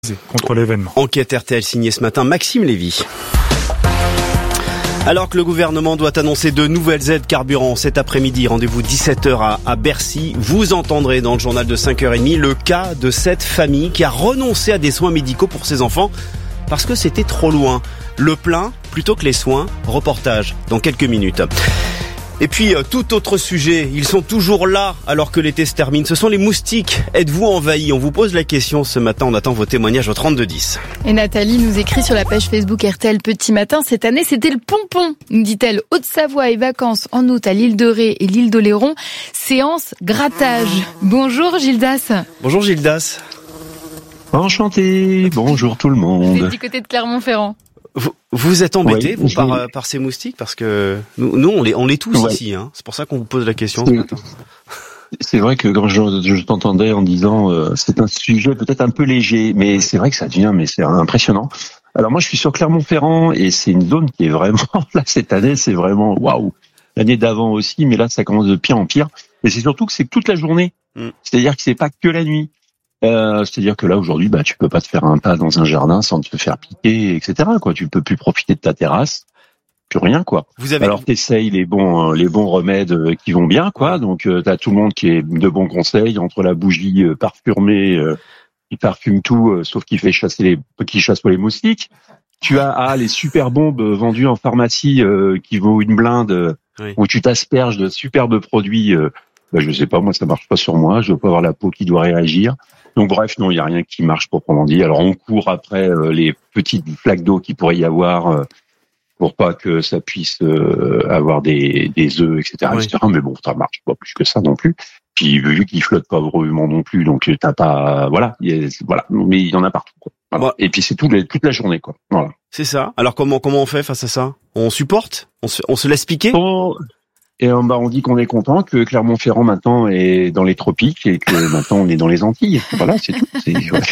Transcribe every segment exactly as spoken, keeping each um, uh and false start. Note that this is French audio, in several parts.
contre l'événement. Enquête R T L signée ce matin Maxime Lévy. Alors que le gouvernement doit annoncer de nouvelles aides carburant cet après-midi, rendez-vous dix-sept heures à, à Bercy, vous entendrez dans le journal de cinq heures trente le cas de cette famille qui a renoncé à des soins médicaux pour ses enfants parce que c'était trop loin. Le plein plutôt que les soins, reportage dans quelques minutes. Et puis, euh, tout autre sujet, ils sont toujours là alors que l'été se termine. Ce sont les moustiques. Êtes-vous envahis ? On vous pose la question ce matin. On attend vos témoignages au trente-deux dix. Et Nathalie nous écrit sur la page Facebook R T L Petit Matin. Cette année, c'était le pompon, nous dit-elle. Haute-Savoie et vacances en août à l'île de Ré et l'île d'Oléron. Séance grattage. Bonjour Gildas. Bonjour Gildas. Enchanté. Bonjour tout le monde. Vous êtes du côté de Clermont-Ferrand. Vous, vous êtes embêté, oui, vous, par, euh, par ces moustiques, parce que nous, nous on les, on les tous ouais. ici, hein. C'est pour ça qu'on vous pose la question ce matin. C'est vrai que quand je, je t'entendais en disant, euh, c'est un sujet peut-être un peu léger, mais c'est vrai que ça devient, mais c'est impressionnant. Alors moi, je suis sur Clermont-Ferrand et c'est une zone qui est vraiment, là, cette année, c'est vraiment, waouh. L'année d'avant aussi, mais là, ça commence de pire en pire. Et c'est surtout que c'est toute la journée. Mm. C'est-à-dire que c'est pas que la nuit. Euh, c'est-à-dire que là aujourd'hui, bah tu peux pas te faire un pas dans un jardin sans te faire piquer, et cetera. Quoi, tu peux plus profiter de ta terrasse, plus rien quoi. Vous avez... Alors t'essayes les bons les bons remèdes qui vont bien quoi. Donc euh, t'as tout le monde qui est de bons conseils entre la bougie euh, parfumée, euh, qui parfume tout, euh, sauf qui fait chasser les qui chasse pas les moustiques. Tu as ah, les super bombes vendues en pharmacie euh, qui vaut une blinde, oui. Où tu t'asperges de superbes produits. Euh, bah, je sais pas, moi ça marche pas sur moi. Je dois pas avoir la peau qui doit réagir. Donc bref, non, il y a rien qui marche proprement dit. Alors on court après euh, les petites flaques d'eau qu'il pourrait y avoir euh, pour pas que ça puisse euh, avoir des, des œufs, et cetera, oui. et cetera. Mais bon, ça marche pas plus que ça non plus. Puis vu qu'ils flottent pas vraiment non plus, donc t'as pas, voilà, y a, voilà. Mais il y en a partout. Quoi. Voilà. Ouais. Et puis c'est tout les, toute la journée, quoi. Voilà. C'est ça. Alors comment comment on fait face à ça ? On supporte ? On se, on se laisse piquer ? on... Et bah, on dit qu'on est content que Clermont-Ferrand maintenant est dans les tropiques et que maintenant on est dans les Antilles. Voilà, c'est tout. C'est, ouais.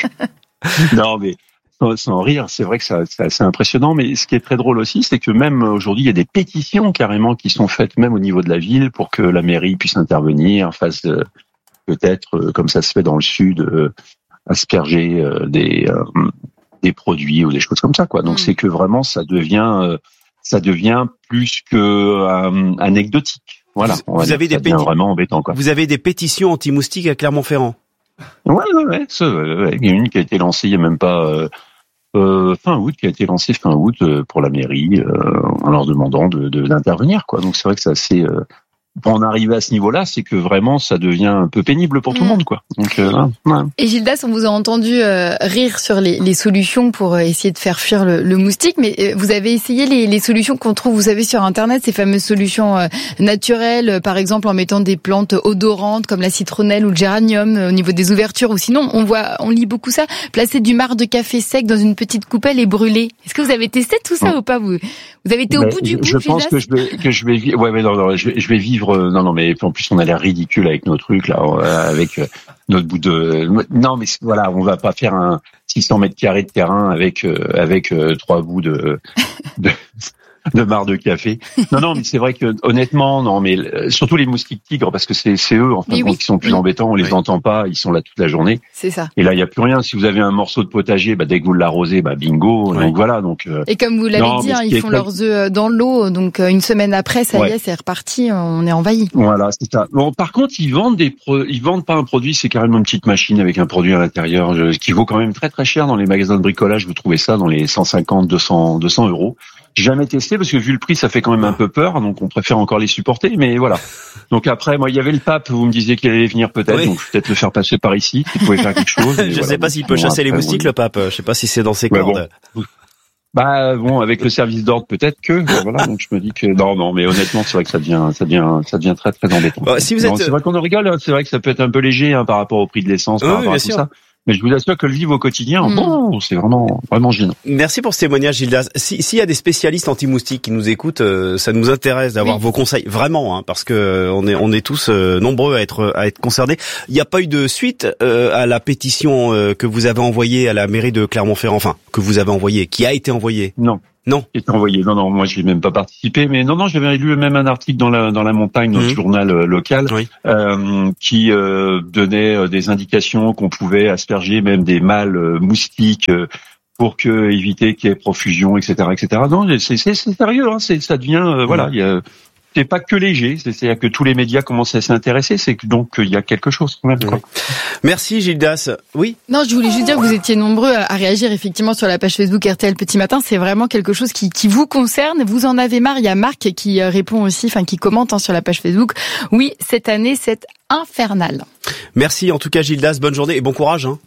Non, mais sans, sans rire, c'est vrai que ça, c'est assez impressionnant. Mais ce qui est très drôle aussi, c'est que même aujourd'hui, il y a des pétitions carrément qui sont faites même au niveau de la ville pour que la mairie puisse intervenir, fasse euh, peut-être, euh, comme ça se fait dans le sud, euh, asperger euh, des euh, des produits ou des choses comme ça, quoi. Donc mmh. c'est que vraiment ça devient euh, ça devient plus que euh, anecdotique. Voilà. Vous, vous avez des pétitions vraiment embêtant, quoi. Vous avez des pétitions anti-moustiques à Clermont-Ferrand. Ouais, ouais, ouais. Ça, ouais. Il y a une qui a été lancée il y a même pas euh, euh, fin août, qui a été lancée fin août euh, pour la mairie euh, en leur demandant de, de d'intervenir, quoi. Donc c'est vrai que c'est assez. Euh, pour en arriver à ce niveau-là, c'est que vraiment ça devient un peu pénible pour tout mmh. le monde, quoi. Donc, euh, ouais. Et Gildas, on vous a entendu euh, rire sur les, les solutions pour euh, essayer de faire fuir le, le moustique, mais euh, vous avez essayé les, les solutions qu'on trouve, vous savez, sur Internet, ces fameuses solutions euh, naturelles, euh, par exemple en mettant des plantes odorantes comme la citronnelle ou le géranium euh, au niveau des ouvertures, ou sinon on voit, on lit beaucoup ça, placer du marc de café sec dans une petite coupelle et brûler. Est-ce que vous avez testé tout ça mmh. ou pas vous Vous avez été mais au bout du bout, Je pense Gildas ? que je vais que je vais vivre. Ouais, mais non, non, je vais, je vais vivre. Non, non, mais en plus on a l'air ridicule avec nos trucs là, avec notre bout de. Non, mais voilà, on va pas faire un six cents mètres carrés de terrain avec avec trois bouts de de, de marc de café. Non, non, mais c'est vrai que honnêtement, non, mais surtout les moustiques tigres, parce que c'est c'est eux en fait oui. qui sont le plus embêtants. On les oui. entend pas, ils sont là toute la journée. C'est ça. Et là, il y a plus rien. Si vous avez un morceau de potager, bah dès que vous l'arrosez, bah bingo. Oui. Donc voilà. Donc. Euh... Et comme vous l'avez non, dit, hein, ils font très... leurs œufs dans l'eau. Donc une semaine après, ça ouais. y est, c'est reparti. On est envahi. Voilà, c'est ça. Bon, par contre, ils vendent des, pro... ils vendent pas un produit, c'est carrément une petite machine avec un produit à l'intérieur, je... qui vaut quand même très très cher dans les magasins de bricolage. Vous trouvez ça dans les cent cinquante, deux cents, deux cents euros. J'ai jamais testé parce que vu le prix, ça fait quand même un peu peur, donc on préfère encore les supporter. Mais voilà. Donc après, moi, il y avait le pape. Vous me disiez qu'il allait venir peut-être, oui. donc je vais peut-être le faire passer par ici. Il pouvait faire quelque chose. je voilà. sais pas s'il peut bon, chasser après, les moustiques, bon, le pape. Je sais pas si c'est dans ses ouais, cordes. Bon. Bah bon, avec le service d'ordre peut-être que. Voilà. Donc je me dis que non, non, mais honnêtement, c'est vrai que ça devient, ça devient, ça devient très très embêtant. Bon, si vous non, êtes... C'est vrai qu'on en rigole. C'est vrai que ça peut être un peu léger hein, par rapport au prix de l'essence, par oui, rapport à tout sûr. ça. Mais je vous assure que le vivre au quotidien, mmh. bon, c'est vraiment, vraiment gênant. Merci pour ce témoignage, Gildas. Si, s'il y a des spécialistes anti-moustiques qui nous écoutent, euh, ça nous intéresse d'avoir oui. vos conseils, vraiment, hein, parce que euh, on est, on est tous euh, nombreux à être, à être concernés. Il n'y a pas eu de suite euh, à la pétition euh, que vous avez envoyée à la mairie de Clermont-Ferrand, enfin, que vous avez envoyée, qui a été envoyée. Non. Non. Qui était envoyé. Non, non, moi j'ai même pas participé, mais non, non, j'avais lu même un article dans la dans la montagne, dans mmh. le journal euh, local, oui. euh, qui euh, donnait euh, des indications qu'on pouvait asperger même des mâles euh, moustiques euh, pour que éviter qu'il y ait profusion, et cetera, et cetera. Non, c'est c'est, c'est sérieux, hein, c'est ça devient euh, mmh. voilà, il y a. C'est pas que léger, c'est-à-dire que tous les médias commencent à s'intéresser, c'est que donc il y a quelque chose quand même. Quoi. Merci Gildas. Oui. Non, je voulais juste dire que vous étiez nombreux à réagir effectivement sur la page Facebook R T L Petit Matin. C'est vraiment quelque chose qui, qui vous concerne. Vous en avez marre. Il y a Marc qui répond aussi, enfin qui commente hein, sur la page Facebook. Oui, cette année c'est infernal. Merci en tout cas Gildas. Bonne journée et bon courage. Hein.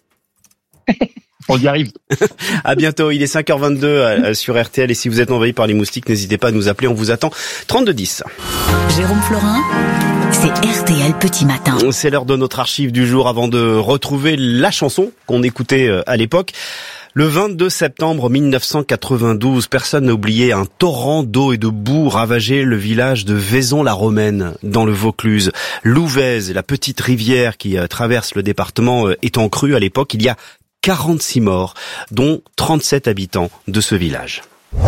On y arrive. À bientôt. Il est cinq heures vingt-deux sur R T L et si vous êtes envahi par les moustiques, n'hésitez pas à nous appeler. On vous attend. trente-deux dix. Jérôme Florin, c'est R T L Petit Matin. C'est l'heure de notre archive du jour avant de retrouver la chanson qu'on écoutait à l'époque. Le vingt-deux septembre mille neuf cent quatre-vingt-douze, personne n'a oublié un torrent d'eau et de boue ravageait le village de Vaison-la-Romaine dans le Vaucluse. L'Ouvèze, la petite rivière qui traverse le département, étant crue à l'époque, il y a quarante-six morts, dont trente-sept habitants de ce village.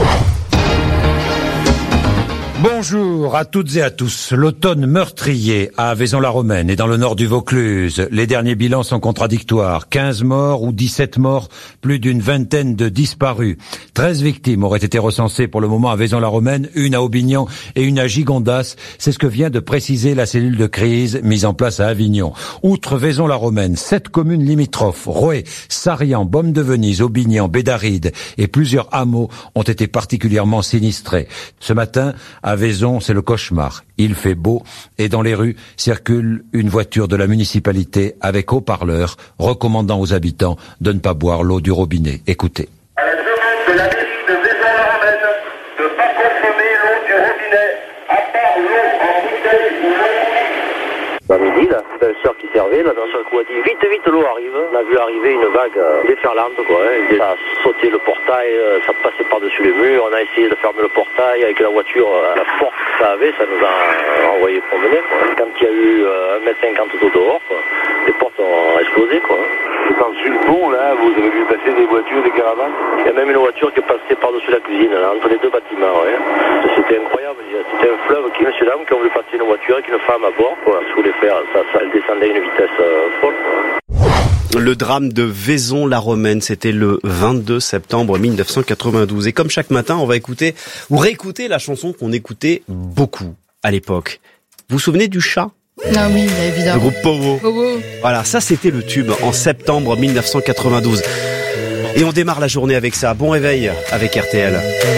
Bonjour à toutes et à tous. L'automne meurtrier à Vaison-la-Romaine et dans le nord du Vaucluse. Les derniers bilans sont contradictoires. quinze morts ou dix-sept morts, plus d'une vingtaine de disparus. treize victimes auraient été recensées pour le moment à Vaison-la-Romaine, une à Aubignan et une à Gigondas. C'est ce que vient de préciser la cellule de crise mise en place à Avignon. Outre Vaison-la-Romaine, sept communes limitrophes, Rouet, Sarian, Beaume-de-Venise, Aubignan, Bédaride et plusieurs hameaux ont été particulièrement sinistrés. Ce matin, à Vaison, c'est le cauchemar. Il fait beau et dans les rues circule une voiture de la municipalité avec haut-parleur recommandant aux habitants de ne pas boire l'eau du robinet. Écoutez. Elle demande de la mairie de Vaison-la-Romaine de ne pas consommer l'eau du robinet, à part l'eau en bouteille ou l'eau. À midi, là, la sœur qui servait, là, d'un seul coup, a dit vite, vite, l'eau arrive. On a vu arriver une vague euh, déferlante, quoi. Hein. Ça a sauté le portail, euh, ça passait par-dessus les murs. On a essayé de fermer le portail avec la voiture, euh, la force que ça avait, ça nous a euh, envoyé promener, quoi. Quand il y a eu euh, un mètre cinquante d'eau dehors, quoi, les portes ont explosé, quoi. Par-dessus le pont, là, vous avez vu passer des voitures, des caravanes? Il y a même une voiture qui est passée par-dessus la cuisine, là, entre les deux bâtiments, ouais. C'était incroyable. C'était un fleuve qui, monsieur dames, qui ont voulu passer une voiture avec une femme à bord, quoi. Sous les fers, ça, ça descendait à une vitesse euh, folle, quoi. Le drame de Vaison-la-Romaine, c'était le vingt-deux septembre mille neuf cent quatre-vingt-douze. Et comme chaque matin, on va écouter ou réécouter la chanson qu'on écoutait beaucoup à l'époque. Vous vous souvenez du chat ? Ah oui, évidemment. Le groupe Powo. Powo. Voilà, ça c'était le tube en septembre mille neuf cent quatre-vingt-douze. Et on démarre la journée avec ça. Bon réveil avec R T L.